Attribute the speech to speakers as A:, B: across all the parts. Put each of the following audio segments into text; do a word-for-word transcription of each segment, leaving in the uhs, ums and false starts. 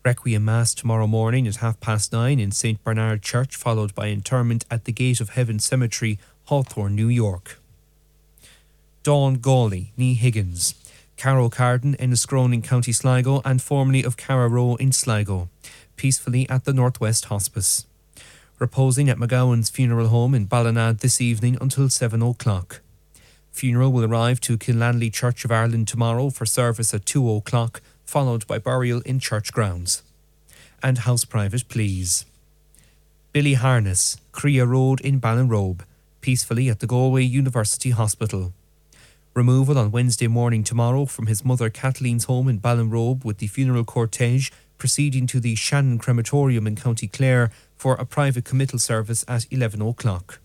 A: Requiem Mass tomorrow morning at half past nine in Saint Bernard Church, followed by interment at the Gate of Heaven Cemetery, Hawthorne, New York. Dawn Gawley, Nee Higgins. Carrow Carden, Enniscrone in County Sligo, and formerly of Carra Row in Sligo, peacefully at the Northwest Hospice. Reposing at McGowan's funeral home in Ballina this evening until seven o'clock. Funeral will arrive to Kinlanley Church of Ireland tomorrow for service at two o'clock, followed by burial in church grounds. And house private, please. Billy Harness, Crea Road in Ballinrobe, peacefully at the Galway University Hospital. Removal on Wednesday morning tomorrow from his mother Kathleen's home in Ballinrobe, with the funeral cortege proceeding to the Shannon Crematorium in County Clare for a private committal service at eleven o'clock.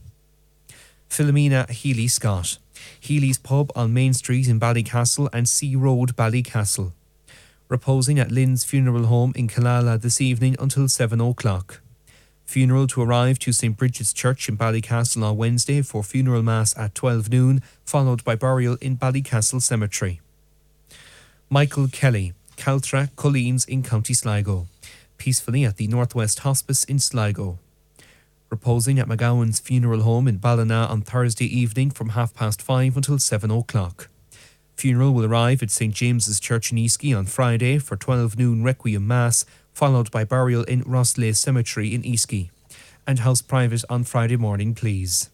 A: Philomena Healy Scott, Healy's Pub on Main Street in Ballycastle and Sea Road, Ballycastle. Reposing at Lynn's funeral home in Killala this evening until seven o'clock. Funeral to arrive to Saint Bridget's Church in Ballycastle on Wednesday for funeral mass at twelve noon, followed by burial in Ballycastle Cemetery. Michael Kelly, Caltra Colleen's in County Sligo, peacefully at the Northwest Hospice in Sligo. Reposing at McGowan's funeral home in Ballina on Thursday evening from half past five until seven o'clock. Funeral will arrive at Saint James's Church in Easky on Friday for twelve noon Requiem Mass, followed by burial in Rosslea Cemetery in Easky. And house private on Friday morning, please.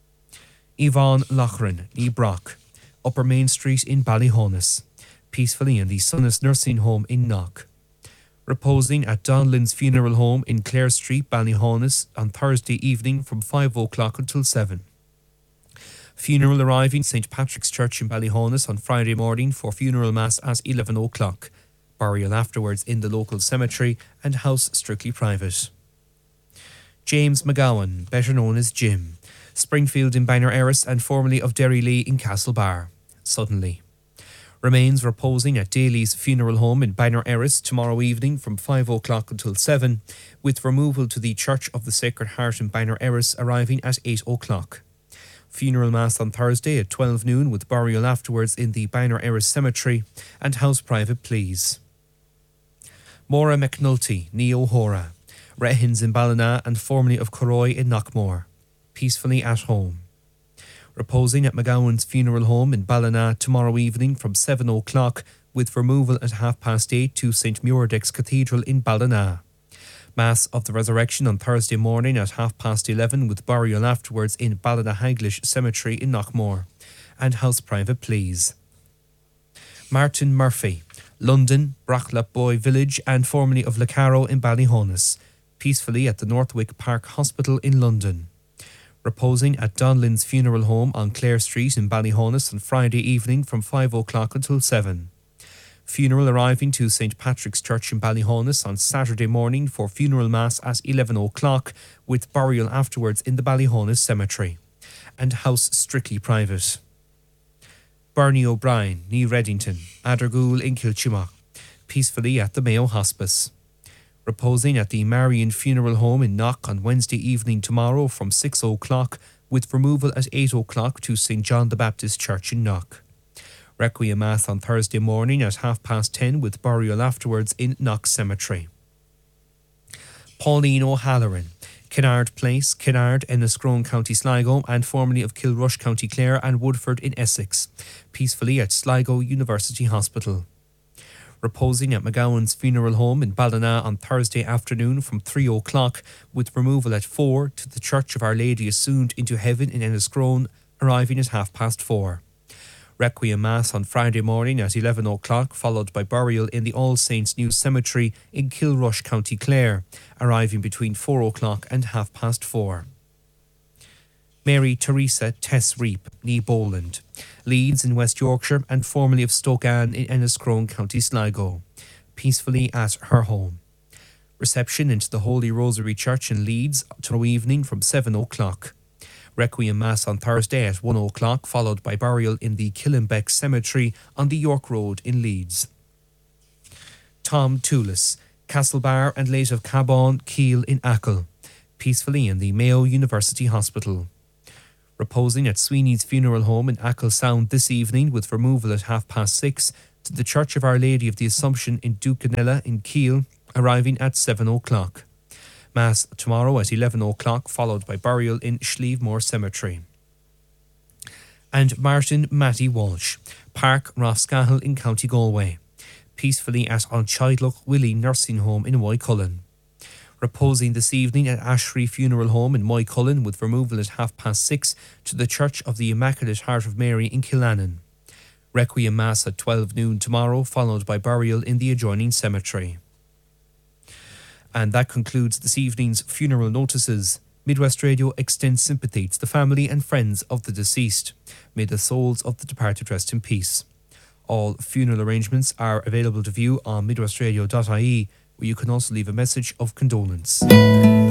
A: Yvonne Loughran, E. Brock, Upper Main Street in Ballyhonus, peacefully in the Sunnis Nursing Home in Knock. Reposing at Donlin's funeral home in Clare Street, Ballyhonus on Thursday evening from five o'clock until seven. Funeral arriving Saint Patrick's Church in Ballyhonus on Friday morning for funeral mass at eleven o'clock. Burial afterwards in the local cemetery and house strictly private. James McGowan, better known as Jim, Springfield in Bangor Erris and formerly of Derrylee in Castlebar, suddenly. Remains reposing at Daly's funeral home in Bangor Erris tomorrow evening from five o'clock until seven, with removal to the Church of the Sacred Heart in Bangor Erris arriving at eight o'clock. Funeral mass on Thursday at twelve noon with burial afterwards in the Bangor Erris Cemetery and house private, please. Maura McNulty, Nee O'Hora, Rehins in Ballina and formerly of Corroy in Knockmore, peacefully at home. Reposing at McGowan's funeral home in Ballina tomorrow evening from seven o'clock with removal at half past eight to Saint Muiredaig's Cathedral in Ballina. Mass of the Resurrection on Thursday morning at half past eleven with burial afterwards in Ballinahagglish Cemetery in Knockmore. And house private, please. Martin Murphy, London, Bracklapboy Village and formerly of Lecarrow in Ballyhonus, peacefully at the Northwick Park Hospital in London. Reposing at Donlin's funeral home on Clare Street in Ballyhonus on Friday evening from five o'clock until seven. Funeral arriving to Saint Patrick's Church in Ballyhonus on Saturday morning for funeral mass at eleven o'clock with burial afterwards in the Ballyhonus Cemetery. And house strictly private. Bernie O'Brien, Nee Reddington, Adergool in Kilchimach, peacefully at the Mayo Hospice. Reposing at the Marion Funeral Home in Knock on Wednesday evening tomorrow from six o'clock with removal at eight o'clock to Saint John the Baptist Church in Knock. Requiem Mass on Thursday morning at half past ten with burial afterwards in Knock Cemetery. Pauline O'Halloran, Kinnaird Place, Kinnaird, Enniscrone, County Sligo and formerly of Kilrush, County Clare and Woodford in Essex, peacefully at Sligo University Hospital. Reposing at McGowan's funeral home in Ballina on Thursday afternoon from three o'clock with removal at four to the Church of Our Lady Assumed into Heaven in Enniscrone, arriving at half past four. Requiem Mass on Friday morning at eleven o'clock, followed by burial in the All Saints New Cemetery in Kilrush, County Clare, arriving between four o'clock and half past four. Mary Teresa Tess Reap, Nee Bowland, Leeds in West Yorkshire and formerly of Stoke Ann in Enniscrone, County Sligo, peacefully at her home. Reception into the Holy Rosary Church in Leeds tomorrow evening from seven o'clock. Requiem Mass on Thursday at one o'clock, followed by burial in the Killenbeck Cemetery on the York Road in Leeds. Tom Toulis, Castlebar and late of Cabon, Keele in Achill, peacefully in the Mayo University Hospital. Reposing at Sweeney's funeral home in Achill Sound this evening with removal at half past six to the Church of Our Lady of the Assumption in Ducanella in Keele, arriving at seven o'clock. Mass tomorrow at eleven o'clock, followed by burial in Schlievemore Cemetery. And Martin Matty Walsh, Park Roscahill in County Galway, peacefully at Alchidloch Willie Nursing Home in Moycullen. Reposing this evening at Ashry Funeral Home in Moycullen, with removal at half past six to the Church of the Immaculate Heart of Mary in Killannon. Requiem Mass at twelve noon tomorrow, followed by burial in the adjoining cemetery. And that concludes this evening's funeral notices. Midwest Radio extends sympathy to the family and friends of the deceased. May the souls of the departed rest in peace. All funeral arrangements are available to view on midwestradio dot I E, where you can also leave a message of condolence.